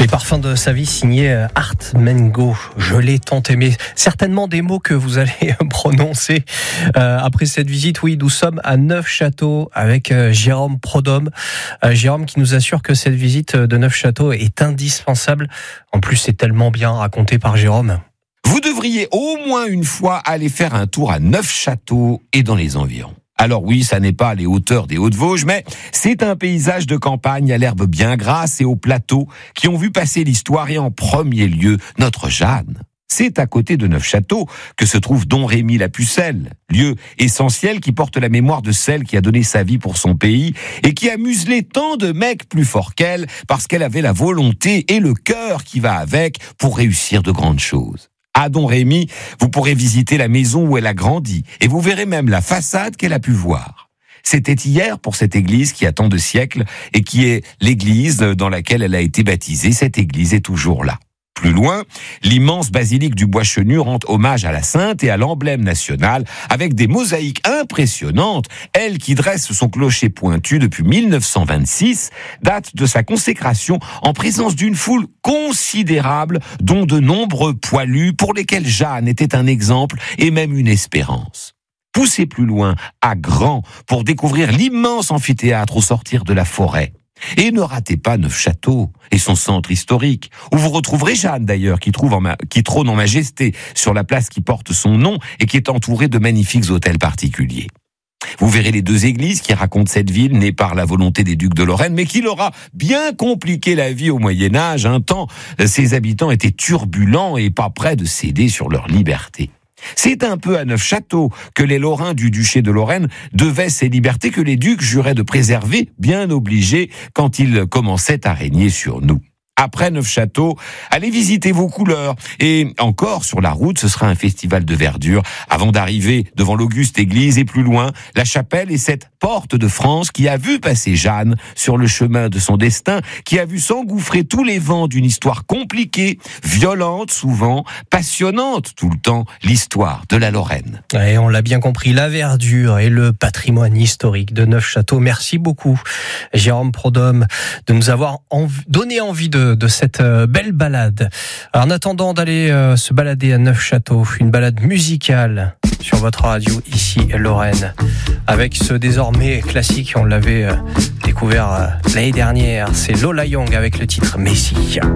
Les parfums de sa vie signés Art Mengo. Je l'ai tant aimé. Certainement des mots que vous allez prononcer après cette visite. Oui, nous sommes à Neufchâteau avec Jérôme Prodhomme. Jérôme qui nous assure que cette visite de Neufchâteau est indispensable. En plus, c'est tellement bien raconté par Jérôme. Vous devriez au moins une fois aller faire un tour à Neufchâteau et dans les environs. Alors oui, ça n'est pas les hauteurs des Hauts-de-Vosges, mais c'est un paysage de campagne à l'herbe bien grasse et au plateau qui ont vu passer l'histoire et en premier lieu notre Jeanne. C'est à côté de Neufchâteau que se trouve Domrémy la Pucelle, lieu essentiel qui porte la mémoire de celle qui a donné sa vie pour son pays et qui a muselé tant de mecs plus forts qu'elle parce qu'elle avait la volonté et le cœur qui va avec pour réussir de grandes choses. À Domrémy, vous pourrez visiter la maison où elle a grandi et vous verrez même la façade qu'elle a pu voir. C'était hier pour cette église qui a tant de siècles et qui est l'église dans laquelle elle a été baptisée. Cette église est toujours là. Plus loin, l'immense basilique du Bois-Chenu rend hommage à la Sainte et à l'emblème national avec des mosaïques impressionnantes. Elle qui dresse son clocher pointu depuis 1926, date de sa consécration en présence d'une foule considérable, dont de nombreux poilus pour lesquels Jeanne était un exemple et même une espérance. Poussez plus loin, à Grand, pour découvrir l'immense amphithéâtre au sortir de la forêt. Et ne ratez pas Neufchâteau et son centre historique, où vous retrouverez Jeanne d'ailleurs, qui trône en majesté sur la place qui porte son nom et qui est entourée de magnifiques hôtels particuliers. Vous verrez les deux églises qui racontent cette ville née par la volonté des ducs de Lorraine, mais qui leur a bien compliqué la vie au Moyen-Âge. Un temps, ses habitants étaient turbulents et pas prêts de céder sur leur liberté. C'est un peu à Neufchâteau que les Lorrains du duché de Lorraine devaient ces libertés que les ducs juraient de préserver, bien obligés, quand ils commençaient à régner sur nous. Après Neufchâteau, allez visiter vos couleurs. Et encore, sur la route, ce sera un festival de verdure avant d'arriver devant l'auguste église et plus loin, la chapelle et cette porte de France qui a vu passer Jeanne sur le chemin de son destin, qui a vu s'engouffrer tous les vents d'une histoire compliquée, violente souvent, passionnante tout le temps, l'histoire de la Lorraine. Et on l'a bien compris, la verdure et le patrimoine historique de Neufchâteau. Merci beaucoup, Jérôme Prodhomme, de nous avoir donné envie de cette belle balade. Alors, en attendant d'aller se balader à Neufchâteau, une balade musicale sur votre radio ici Lorraine, avec ce désormais classique, on l'avait découvert l'année dernière, c'est Lola Young avec le titre Messi.